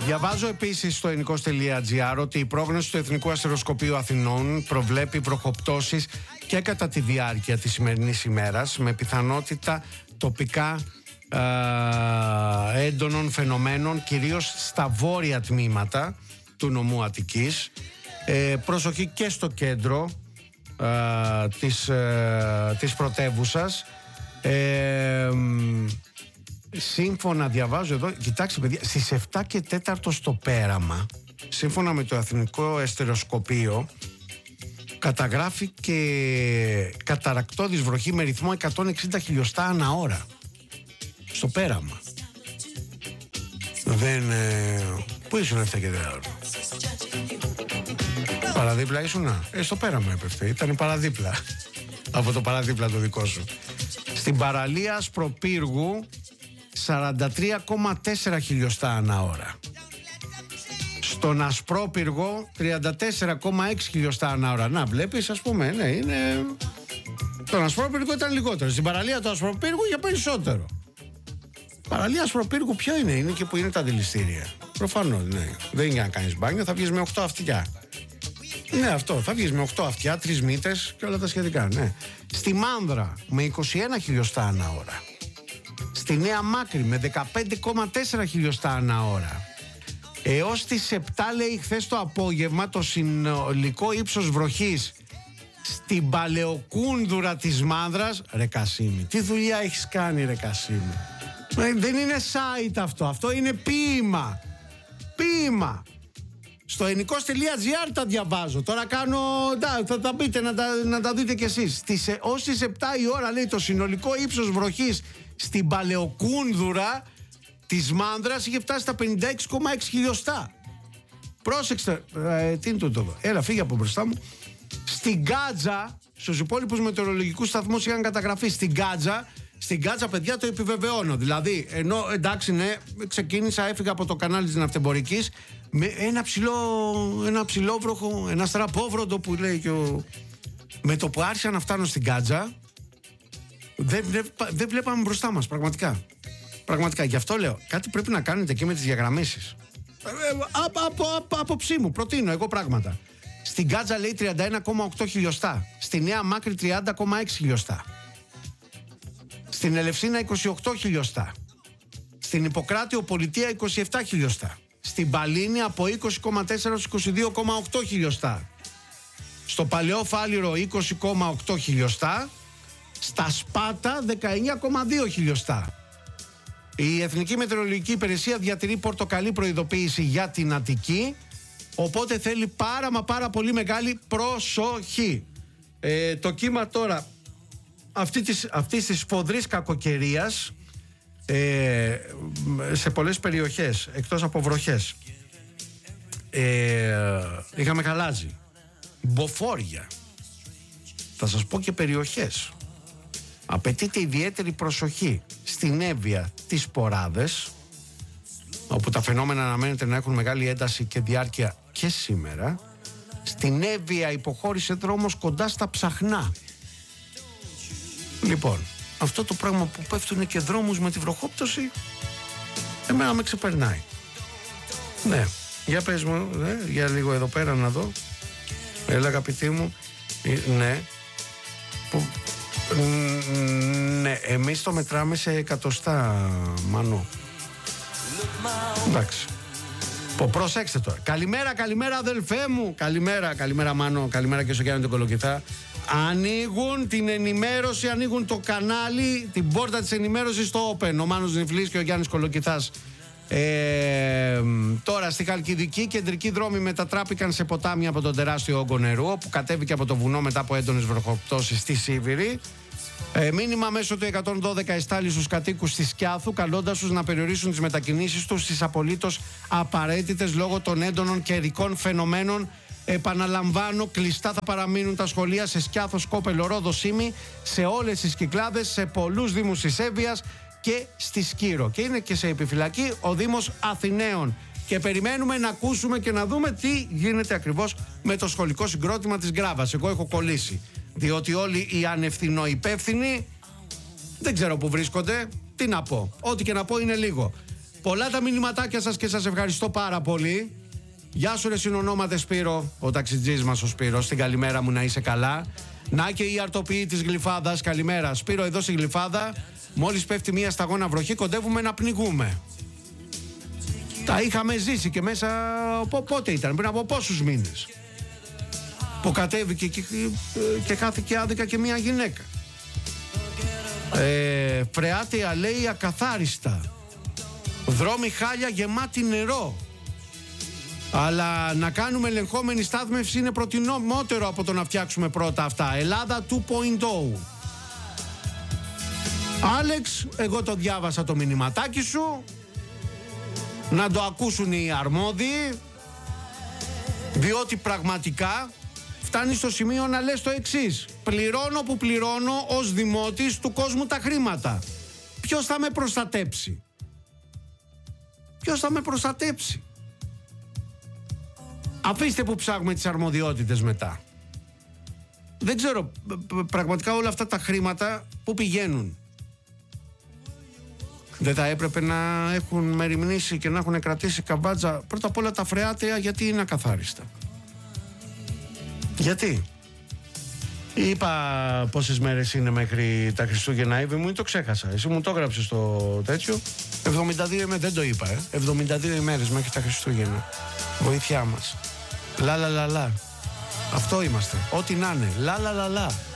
Διαβάζω επίσης στο ελληνικός.gr ότι η πρόγνωση του Εθνικού Αστεροσκοπείου Αθηνών προβλέπει βροχοπτώσεις και κατά τη διάρκεια της σημερινής ημέρας, με πιθανότητα τοπικά έντονων φαινομένων, κυρίως στα βόρεια τμήματα του νομού Αττικής. Προσοχή και στο κέντρο της πρωτεύουσας. Σύμφωνα, διαβάζω εδώ, κοιτάξτε παιδιά, στις 7 και 4 στο πέραμα, σύμφωνα με το Εθνικό Αστεροσκοπείο, καταγράφηκε καταρακτώδης βροχή με ρυθμό 160 χιλιοστά ανά ώρα στο πέραμα. Πού ήσουν 7 και 4? Παραδίπλα ήσουνα? Στο πέραμα έπεφτε, ήταν παραδίπλα. Από το παραδίπλα το δικό σου. Στην παραλία Ασπροπύργου 43,4 χιλιοστά ανά ώρα. Στον Ασπρόπυργο 34,6 χιλιοστά ανά ώρα. Να βλέπεις, ας πούμε, ναι, είναι... Τον Ασπρόπυργο ήταν λιγότερο. Στην παραλία του Ασπροπύργου για περισσότερο. Παραλία Ασπροπύργου ποιο είναι? Είναι και που είναι τα αντιληστήρια. Προφανώς, ναι. Δεν είναι για να κάνεις μπάνιο, θα βγεις με 8 αυτιά. Ναι, αυτό. Θα βγεις με 8 αυτιά, 3 μύτες και όλα τα σχετικά, ναι. Στη Μάνδρα με 21 χιλιοστά ανά ώρα. Στη Νέα Μάκρη με 15,4 χιλιοστά ανά ώρα. Έως τις 7, λέει, χθες το απόγευμα, το συνολικό ύψος βροχής στην Παλαιοκούνδουρα της Μάνδρας. Ρε Κασίμη, τι δουλειά έχεις κάνει, ρε Κασίμη? Δεν είναι site αυτό είναι ποίημα. Ποίημα. Στο ελληνικός.gr τα διαβάζω. Τώρα κάνω, θα τα μπείτε να τα δείτε κι εσείς. Ως τις 7 η ώρα, λέει, το συνολικό ύψος βροχής στην Παλαιοκούνδουρα της Μάνδρας είχε φτάσει στα 56,6 χιλιοστά. Πρόσεξτε, τι είναι τούτο εδώ? Έλα, φύγε από μπροστά μου. Στην Γκάτζα, στους υπόλοιπους μετεωρολογικούς σταθμούς είχαν καταγραφεί. Στην Γκάτζα, παιδιά, το επιβεβαιώνω. Δηλαδή, ενώ εντάξει, ναι, ξεκίνησα, έφυγα από το κανάλι της ναυτεμπορικής με ένα ψηλόβροχο, ένα στραπόβροντο που λέει και με το που άρχισα να φτάνω στην Γκάτζα, δεν βλέπαμε μπροστά μας, πραγματικά. Πραγματικά, γι' αυτό λέω, κάτι πρέπει να κάνετε και με τις διαγραμμίσεις. Απόψη μου, προτείνω εγώ πράγματα. Στην Γκάτζα, λέει, 31,8 χιλιοστά. Στη Νέα Μάκρη 30,6 χιλιοστά. Στην Ελευσίνα 28 χιλιοστά. Στην Ιπποκράτιο Πολιτεία 27 χιλιοστά. Στην Παλίνη από 20,4 έως 22,8 χιλιοστά. Στο Παλαιό Φάληρο 20,8 χιλιοστά. Στα Σπάτα 19,2 χιλιοστά. Η Εθνική Μετεωρολογική Υπηρεσία διατηρεί πορτοκαλί προειδοποίηση για την Αττική, οπότε θέλει πάρα πολύ μεγάλη προσοχή. Το κύμα τώρα αυτής της φοδρής κακοκαιρίας σε πολλές περιοχές, εκτός από βροχές, είχαμε γαλάζι, μποφόρια, θα σας πω και περιοχές. Απαιτείται ιδιαίτερη προσοχή στην Εύβοια, τις Ποράδες, όπου τα φαινόμενα αναμένεται να έχουν μεγάλη ένταση και διάρκεια και σήμερα. Στην Εύβοια υποχώρησε δρόμος κοντά στα Ψαχνά. Λοιπόν, αυτό το πράγμα που πέφτουν και δρόμους με τη βροχόπτωση, εμένα με ξεπερνάει. Ναι, για πες μου, για λίγο εδώ πέρα να δω. Έλα, αγαπητή μου. Ναι. Ναι, εμείς το μετράμε σε εκατοστά, Μανώ. Εντάξει. Προσέξτε τώρα. Καλημέρα αδελφέ μου. Καλημέρα Μάνο. Καλημέρα και στο Γιάννη τον Κολοκυθά. Ανοίγουν την ενημέρωση, ανοίγουν το κανάλι, την πόρτα της ενημέρωσης στο Open. Ο Μάνος Νιφλής και ο Γιάννης Κολοκυθάς. Τώρα στη Χαλκιδική, κεντρικοί δρόμοι μετατράπηκαν σε ποτάμια από τον τεράστιο όγκο νερού, που κατέβηκε από το βουνό μετά από έντονες βροχοπτώσεις στη Σίβηρη. Μήνυμα μέσω του 112 εστάλει στους κατοίκους της Σκιάθου, καλώντας τους να περιορίσουν τις μετακινήσεις τους στις απολύτως απαραίτητες λόγω των έντονων καιρικών φαινομένων. Επαναλαμβάνω, κλειστά θα παραμείνουν τα σχολεία σε Σκιάθο, Σκόπελο, Ρόδο, Σύμη, σε όλες τις Κυκλάδες, σε πολλούς δήμους της Εύβοιας και στη Σκύρο. Και είναι και σε επιφυλακή ο Δήμος Αθηναίων. Και περιμένουμε να ακούσουμε και να δούμε τι γίνεται ακριβώς με το σχολικό συγκρότημα της Γκράβας. Εγώ έχω κολλήσει. Διότι όλοι οι ανευθυνοϊπεύθυνοι δεν ξέρω που βρίσκονται. Τι να πω. Ό,τι και να πω είναι λίγο. Πολλά τα μηνυματάκια σας και σας ευχαριστώ πάρα πολύ. Γεια σου ρε συνονόματε Σπύρο, ο ταξιτζής μας ο Σπύρος. Την καλημέρα μου, να είσαι καλά. Να και η αρτοποιή της Γλυφάδας. Καλημέρα Σπύρο, εδώ στη Γλυφάδα. Μόλις πέφτει μια σταγόνα βροχή κοντεύουμε να πνιγούμε. Τα είχαμε ζήσει και μέσα. Πότε ήταν, πριν από πόσους μήνες, που κατέβηκε και χάθηκε άδικα και μια γυναίκα. Φρεάτια λέει ακαθάριστα. Δρόμοι χάλια γεμάτη νερό. Αλλά να κάνουμε ελεγχόμενη στάθμευση είναι προτιμότερο από το να φτιάξουμε πρώτα αυτά. Ελλάδα 2.0. Άλεξ, εγώ το διάβασα το μηνυματάκι σου. Να το ακούσουν οι αρμόδιοι, διότι πραγματικά φτάνει στο σημείο να λες το εξής: πληρώνω που πληρώνω ως δημότης του κόσμου τα χρήματα. Ποιος θα με προστατέψει? Ποιος θα με προστατέψει? Αφήστε που ψάχνουμε τις αρμοδιότητες μετά. Δεν ξέρω πραγματικά όλα αυτά τα χρήματα που πηγαίνουν. Δεν θα έπρεπε να έχουν μεριμνήσει και να έχουν κρατήσει καμπάτζα πρώτα απ' όλα τα φρεάτια? Γιατί είναι ακαθάριστα? Γιατί? Είπα πόσες μέρες είναι μέχρι τα Χριστούγεννα, Εύη μου, ή το ξέχασα? Εσύ μου το έγραψες στο τέτοιο. 72 ημέρες, δεν το είπα 72 ημέρες μέχρι τα Χριστούγεννα. Βοήθειά μας. Λα. Αυτό είμαστε. Ό,τι να είναι. Λα.